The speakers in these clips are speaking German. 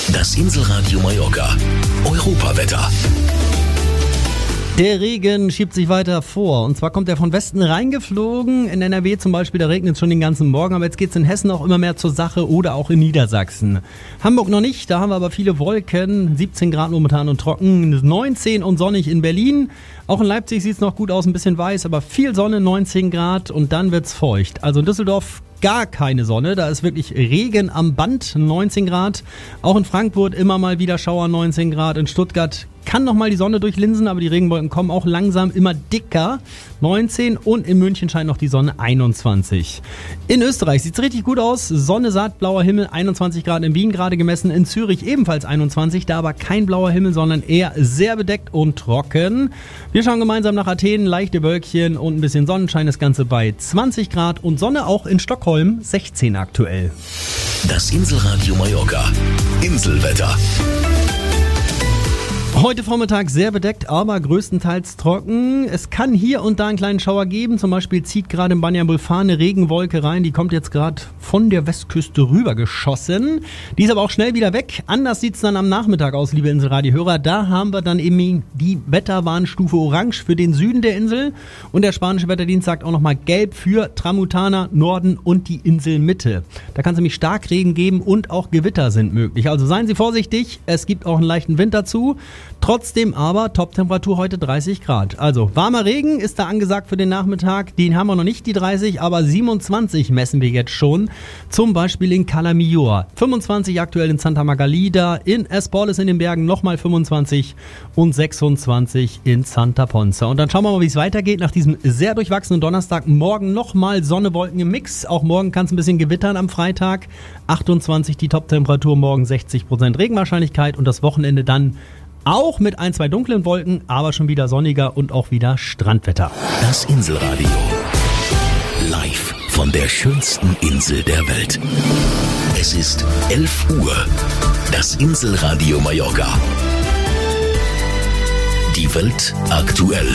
Das Inselradio Mallorca. Europawetter. Der Regen schiebt sich weiter vor. Und zwar kommt er von Westen reingeflogen. In NRW zum Beispiel, da regnet es schon den ganzen Morgen. Aber jetzt geht es in Hessen auch immer mehr zur Sache oder auch in Niedersachsen. Hamburg noch nicht, da haben wir aber viele Wolken. 17 Grad momentan und trocken. 19 und sonnig in Berlin. Auch in Leipzig sieht es noch gut aus, ein bisschen weiß, aber viel Sonne, 19 Grad und dann wird's feucht. Also in Düsseldorf gar keine Sonne, da ist wirklich Regen am Band, 19 Grad. Auch in Frankfurt immer mal wieder Schauer, 19 Grad. In Stuttgart kann noch mal die Sonne durchlinsen, aber die Regenwolken kommen auch langsam immer dicker, 19 und in München scheint noch die Sonne, 21. In Österreich sieht's richtig gut aus, Sonne satt, blauer Himmel, 21 Grad in Wien gerade gemessen, in Zürich ebenfalls 21, da aber kein blauer Himmel, sondern eher sehr bedeckt und trocken. Wir schauen gemeinsam nach Athen, leichte Wölkchen und ein bisschen Sonnenschein, das Ganze bei 20 Grad und Sonne auch in Stockholm, 16 aktuell. Das Inselradio Mallorca. Inselwetter. Heute Vormittag sehr bedeckt, aber größtenteils trocken. Es kann hier und da einen kleinen Schauer geben. Zum Beispiel zieht gerade im Banyan Bulfan eine Regenwolke rein. Die kommt jetzt gerade von der Westküste rüber geschossen. Die ist aber auch schnell wieder weg. Anders sieht es dann am Nachmittag aus, liebe Inselradio-Hörer. Da haben wir dann eben die Wetterwarnstufe Orange für den Süden der Insel. Und der spanische Wetterdienst sagt auch nochmal Gelb für Tramontana, Norden und die Inselmitte. Da kann es nämlich Starkregen geben und auch Gewitter sind möglich. Also seien Sie vorsichtig. Es gibt auch einen leichten Wind dazu. Trotzdem aber Top-Temperatur heute 30 Grad. Also warmer Regen ist da angesagt für den Nachmittag. Den haben wir noch nicht, die 30, aber 27 messen wir jetzt schon. Zum Beispiel in Cala Millor. 25 aktuell in Santa Margalida. In Esporles in den Bergen nochmal 25 und 26 in Santa Ponsa. Und dann schauen wir mal, wie es weitergeht nach diesem sehr durchwachsenen Donnerstag. Morgen nochmal Sonne, Wolken im Mix. Auch morgen kann es ein bisschen gewittern am Freitag. 28 die Top-Temperatur, morgen 60% Regenwahrscheinlichkeit und das Wochenende dann auch mit ein, zwei dunklen Wolken, aber schon wieder sonniger und auch wieder Strandwetter. Das Inselradio. Live von der schönsten Insel der Welt. Es ist 11 Uhr. Das Inselradio Mallorca. Die Welt aktuell.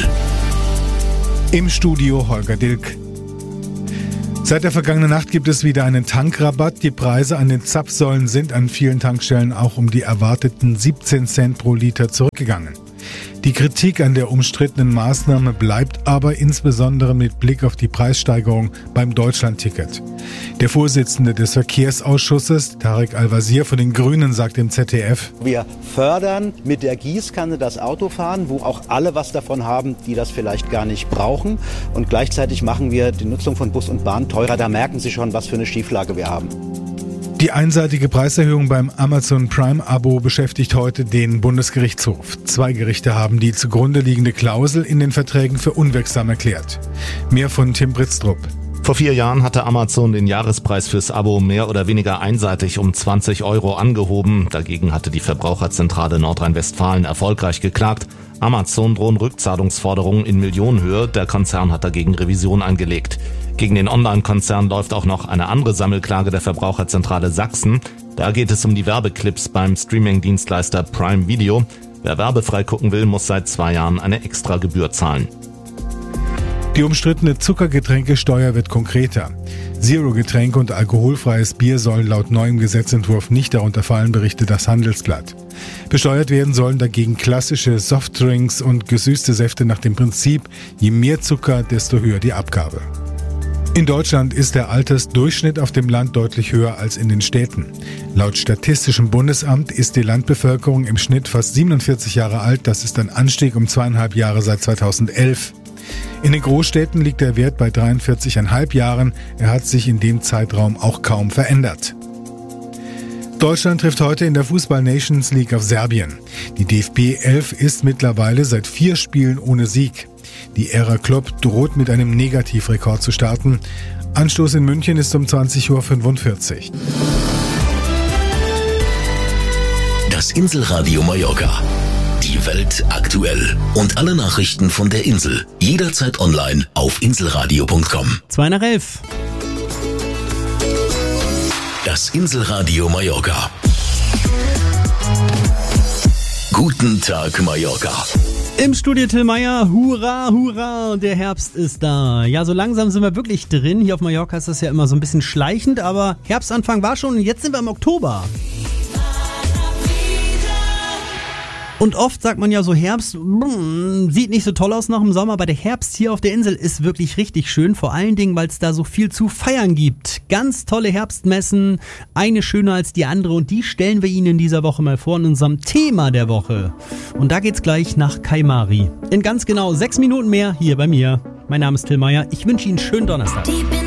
Im Studio Holger Dilk. Seit der vergangenen Nacht gibt es wieder einen Tankrabatt. Die Preise an den Zapfsäulen sind an vielen Tankstellen auch um die erwarteten 17 Cent pro Liter zurückgegangen. Die Kritik an der umstrittenen Maßnahme bleibt aber insbesondere mit Blick auf die Preissteigerung beim Deutschlandticket. Der Vorsitzende des Verkehrsausschusses, Tarek Al-Wazir von den Grünen, sagt im ZDF: Wir fördern mit der Gießkanne das Autofahren, wo auch alle was davon haben, die das vielleicht gar nicht brauchen. Und gleichzeitig machen wir die Nutzung von Bus und Bahn teurer. Da merken Sie schon, was für eine Schieflage wir haben. Die einseitige Preiserhöhung beim Amazon Prime-Abo beschäftigt heute den Bundesgerichtshof. 2 Gerichte haben die zugrunde liegende Klausel in den Verträgen für unwirksam erklärt. Mehr von Tim Britztrup. Vor 4 Jahren hatte Amazon den Jahrespreis fürs Abo mehr oder weniger einseitig um 20 € angehoben. Dagegen hatte die Verbraucherzentrale Nordrhein-Westfalen erfolgreich geklagt. Amazon drohen Rückzahlungsforderungen in Millionenhöhe. Der Konzern hat dagegen Revision eingelegt. Gegen den Online-Konzern läuft auch noch eine andere Sammelklage der Verbraucherzentrale Sachsen. Da geht es um die Werbeclips beim Streaming-Dienstleister Prime Video. Wer werbefrei gucken will, muss seit 2 Jahren eine extra Gebühr zahlen. Die umstrittene Zuckergetränkesteuer wird konkreter. Zero-Getränke und alkoholfreies Bier sollen laut neuem Gesetzentwurf nicht darunter fallen, berichtet das Handelsblatt. Besteuert werden sollen dagegen klassische Softdrinks und gesüßte Säfte nach dem Prinzip, je mehr Zucker, desto höher die Abgabe. In Deutschland ist der Altersdurchschnitt auf dem Land deutlich höher als in den Städten. Laut Statistischem Bundesamt ist die Landbevölkerung im Schnitt fast 47 Jahre alt. Das ist ein Anstieg um 2,5 Jahre seit 2011. In den Großstädten liegt der Wert bei 43,5 Jahren. Er hat sich in dem Zeitraum auch kaum verändert. Deutschland trifft heute in der Fußball-Nations League auf Serbien. Die DFB 11 ist mittlerweile seit 4 Spielen ohne Sieg. Die Ära Klopp droht mit einem Negativrekord zu starten. Anstoß in München ist um 20:45 Uhr. Das Inselradio Mallorca. Die Welt aktuell. Und alle Nachrichten von der Insel. Jederzeit online auf inselradio.com. 11:02. Das Inselradio Mallorca. Guten Tag, Mallorca. Im Studio Till Meyer, hurra, hurra, der Herbst ist da. Ja, so langsam sind wir wirklich drin. Hier auf Mallorca ist das ja immer so ein bisschen schleichend, aber Herbstanfang war schon und jetzt sind wir im Oktober. Und oft sagt man ja so, Herbst sieht nicht so toll aus nach dem Sommer, aber der Herbst hier auf der Insel ist wirklich richtig schön, vor allen Dingen, weil es da so viel zu feiern gibt. Ganz tolle Herbstmessen, eine schöner als die andere und die stellen wir Ihnen in dieser Woche mal vor in unserem Thema der Woche. Und da geht's gleich nach Kaimari. In ganz genau 6 Minuten mehr hier bei mir. Mein Name ist Till Meyer, ich wünsche Ihnen einen schönen Donnerstag.